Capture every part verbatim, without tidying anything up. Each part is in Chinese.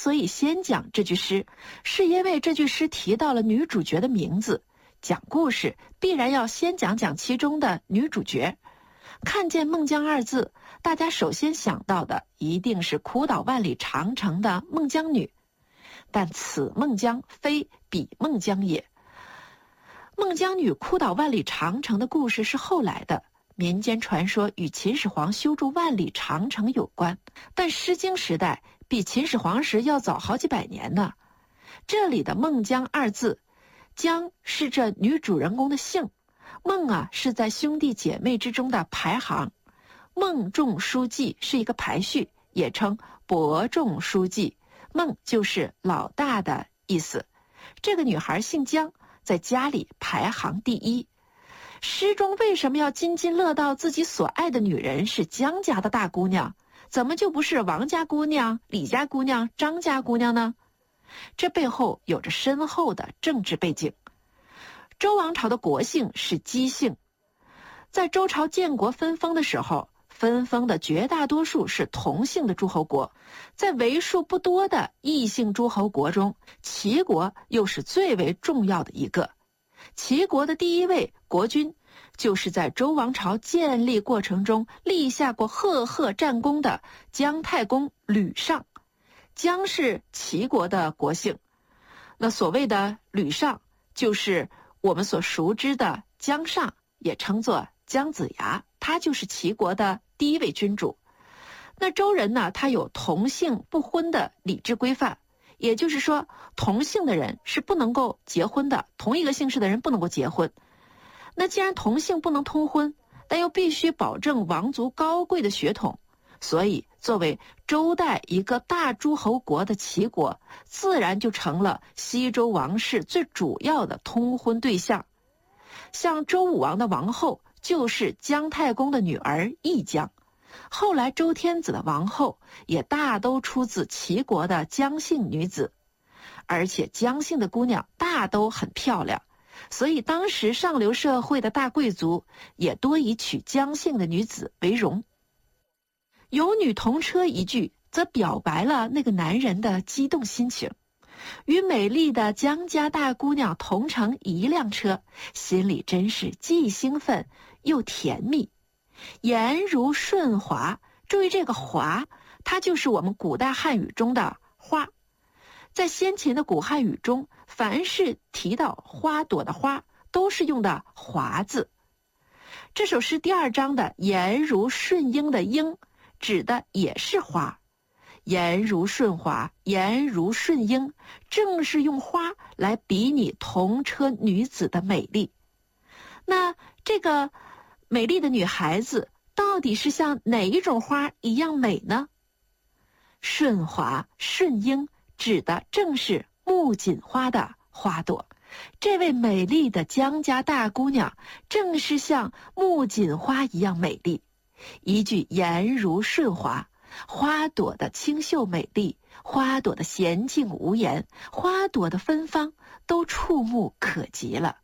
所以先讲这句诗，是因为这句诗提到了女主角的名字，讲故事必然要先讲讲其中的女主角。看见孟姜二字，大家首先想到的一定是哭倒万里长城的孟姜女，但此孟姜非彼孟姜也。孟姜女哭倒万里长城的故事是后来的，民间传说与秦始皇修筑万里长城有关，但《诗经》时代比秦始皇时要早好几百年呢。这里的孟姜二字，姜是这女主人公的姓，孟啊是在兄弟姐妹之中的排行，孟仲叔季是一个排序，也称伯仲叔季，孟就是老大的意思。这个女孩姓姜，在家里排行第一。诗中为什么要津津乐道自己所爱的女人是姜家的大姑娘，怎么就不是王家姑娘、李家姑娘、张家姑娘呢？这背后有着深厚的政治背景。周王朝的国姓是姬姓，在周朝建国分封的时候，分封的绝大多数是同姓的诸侯国，在为数不多的异姓诸侯国中，齐国又是最为重要的一个。齐国的第一位国君，就是在周王朝建立过程中立下过赫赫战功的姜太公吕尚。姜是齐国的国姓，那所谓的吕尚，就是我们所熟知的姜尚，也称作姜子牙，他就是齐国的第一位君主。那周人呢，他有同姓不婚的礼制规范，也就是说同姓的人是不能够结婚的，同一个姓氏的人不能够结婚。那既然同姓不能通婚，但又必须保证王族高贵的血统，所以作为周代一个大诸侯国的齐国，自然就成了西周王室最主要的通婚对象。像周武王的王后就是姜太公的女儿义姜，后来周天子的王后也大都出自齐国的姜姓女子，而且姜姓的姑娘大都很漂亮，所以当时上流社会的大贵族也多以娶姜姓的女子为荣。有女同车一句，则表白了那个男人的激动心情。与美丽的姜家大姑娘同乘一辆车，心里真是既兴奋又甜蜜。颜如舜华，注意这个华，它就是我们古代汉语中的花。在先秦的古汉语中，凡是提到花朵的花，都是用的华字。这首诗第二章的颜如顺英的英，指的也是花。颜如顺华，颜如顺英，正是用花来比拟同车女子的美丽。那这个美丽的女孩子到底是像哪一种花一样美呢？顺华、顺英指的正是木槿花的花朵。这位美丽的姜家大姑娘正是像木槿花一样美丽。一句颜如顺华，花朵的清秀美丽，花朵的娴静无言，花朵的芬芳都触目可及了。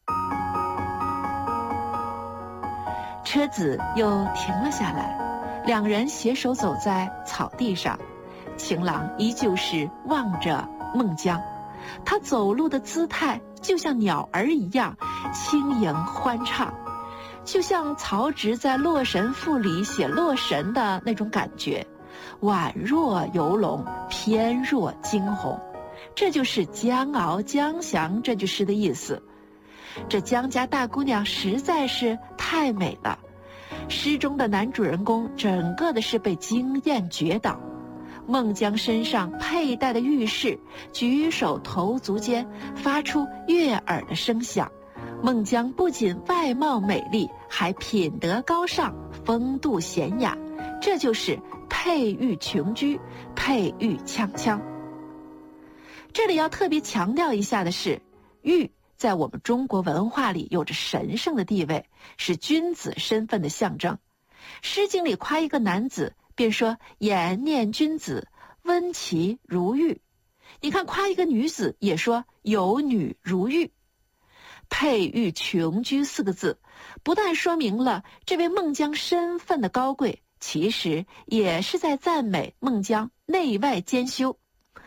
车子又停了下来，两人携手走在草地上，情郎依旧是望着孟姜，他走路的姿态就像鸟儿一样轻盈欢畅，就像曹植在《洛神赋》里写洛神的那种感觉，宛若游龙，翩若惊鸿。这就是姜翱姜翔这句诗的意思。这姜家大姑娘实在是太美了，诗中的男主人公整个的是被惊艳绝倒。孟姜身上佩戴的玉饰，举手投足间发出悦耳的声响。孟姜不仅外貌美丽，还品德高尚，风度娴雅，这就是佩玉琼居，佩玉锵锵。这里要特别强调一下的是，玉在我们中国文化里有着神圣的地位，是君子身份的象征。诗经里夸一个男子，便说颜念君子，温其如玉。你看夸一个女子，也说有女如玉。佩玉琼居四个字，不但说明了这位孟姜身份的高贵，其实也是在赞美孟姜内外兼修。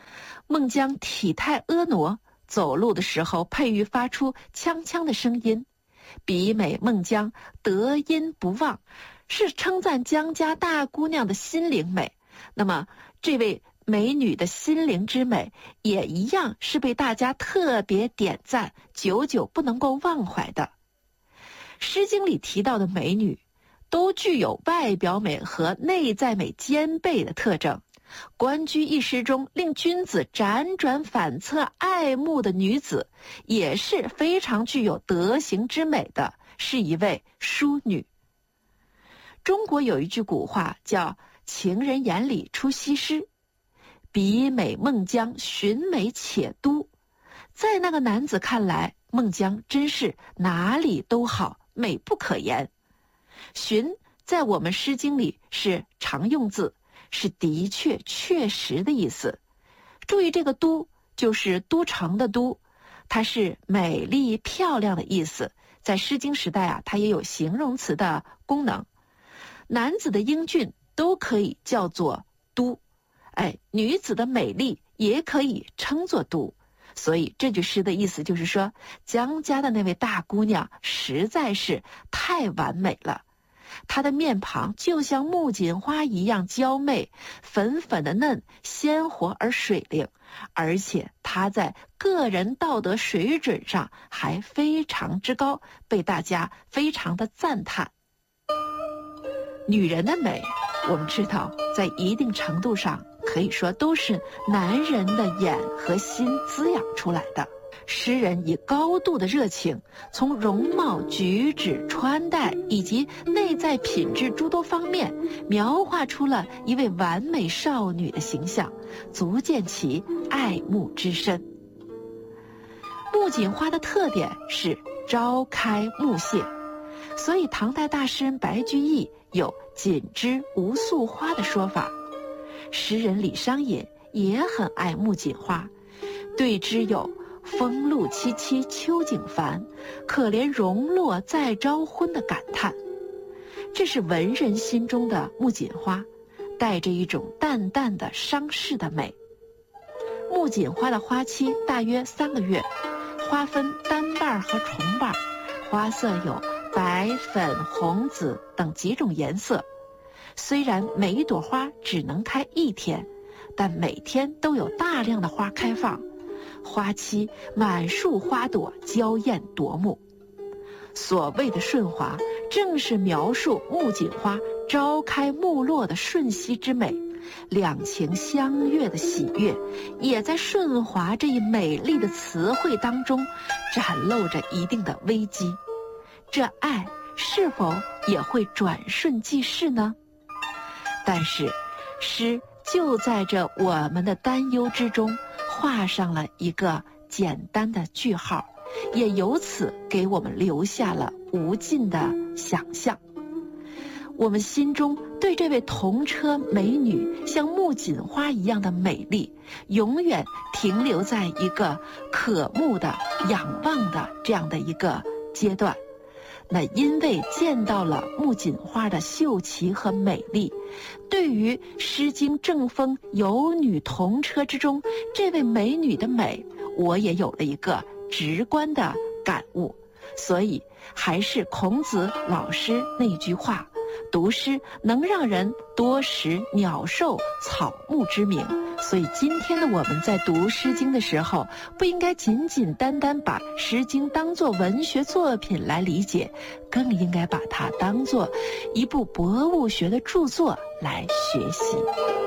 孟姜体态婀娜，走路的时候佩玉发出锵锵的声音，比美孟姜德音不忘，是称赞姜家大姑娘的心灵美。那么这位美女的心灵之美也一样是被大家特别点赞，久久不能够忘怀的。诗经里提到的美女都具有外表美和内在美兼备的特征。关雎一诗中令君子辗转反侧爱慕的女子，也是非常具有德行之美的，是一位淑女。中国有一句古话叫情人眼里出西施，比美孟姜寻美且都。在那个男子看来，孟姜真是哪里都好，美不可言。寻在我们诗经里是常用字，是的确确实的意思。注意这个都就是都城的都，它是美丽漂亮的意思。在诗经时代啊，它也有形容词的功能。男子的英俊都可以叫做都，哎，女子的美丽也可以称作都。所以这句诗的意思就是说，姜家的那位大姑娘实在是太完美了。她的面庞就像木槿花一样娇媚，粉粉的嫩，鲜活而水灵，而且她在个人道德水准上还非常之高，被大家非常的赞叹。女人的美，我们知道在一定程度上可以说都是男人的眼和心滋养出来的。诗人以高度的热情，从容貌、举止、穿戴以及内在品质诸多方面，描画出了一位完美少女的形象，足见其爱慕之深。木槿花的特点是朝开暮谢，所以唐代大诗人白居易有锦之无素花的说法。诗人李商隐也很爱木槿花，对之有风露凄凄秋景繁，可怜容落再朝昏的感叹。这是文人心中的木槿花，带着一种淡淡的伤逝的美。木槿花的花期大约三个月，花分单瓣和重瓣，花色有白、粉、红、紫等几种颜色。虽然每一朵花只能开一天，但每天都有大量的花开放，花期满树花朵娇艳夺目。所谓的顺华，正是描述木槿花朝开暮落的瞬息之美，两情相悦的喜悦，也在顺华这一美丽的词汇当中展露着一定的危机。这爱是否也会转瞬即逝呢？但是诗就在这我们的担忧之中画上了一个简单的句号，也由此给我们留下了无尽的想象。我们心中对这位同车美女像木槿花一样的美丽，永远停留在一个渴慕的仰望的这样的一个阶段。那因为见到了木槿花的秀奇和美丽，对于《诗经》正风有女同车之中这位美女的美，我也有了一个直观的感悟。所以还是孔子老师那句话，读诗能让人多识鸟兽草木之名。所以今天的我们在读《诗经》的时候，不应该仅仅单单把《诗经》当作文学作品来理解，更应该把它当作一部博物学的著作来学习。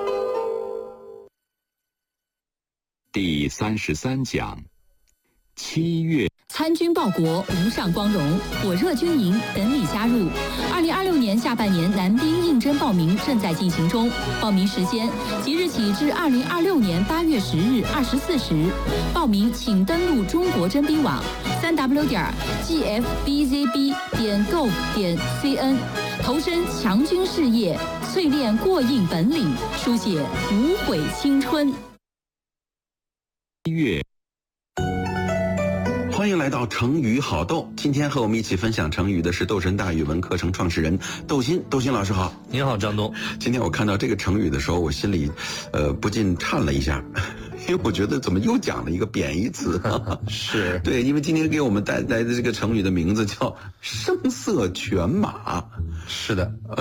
第三十三讲，七月。 参军报国，无上光荣，火热军营等你加入。二零二六年下半年男兵应征报名正在进行中，报名时间即日起至二零二六年八月十日二十四时。报名请登录中国征兵网三 w 点 g f b z b 点 gov 点 c n， 投身强军事业，淬炼过硬本领，书写无悔青春。 七月。 欢迎来到成语好豆，今天和我们一起分享成语的是斗神大语文课程创始人窦鑫。窦鑫老师好。 您好，张东。 今天我看到这个成语的时候，我心里呃不禁颤了一下， 因为我觉得怎么又讲了一个贬义词？ 是对，因为今天给我们带来的这个成语的名字叫声色犬马。 是的。